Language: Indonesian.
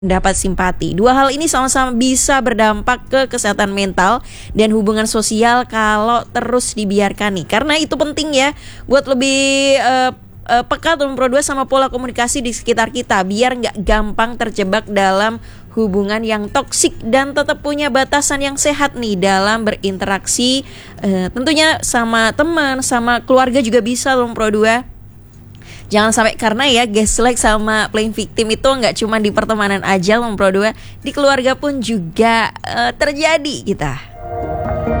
dapat simpati. Dua hal ini sama-sama bisa berdampak ke kesehatan mental dan hubungan sosial kalau terus dibiarkan nih. Karena itu penting ya buat lebih peka dalam Pro 2 sama pola komunikasi di sekitar kita biar nggak gampang terjebak dalam hubungan yang toksik dan tetap punya batasan yang sehat nih dalam berinteraksi tentunya sama teman, sama keluarga juga bisa dalam Pro 2. Jangan sampai karena ya gaslight sama playing victim itu nggak cuma di pertemanan aja loh Pro 2, di keluarga pun juga terjadi kita.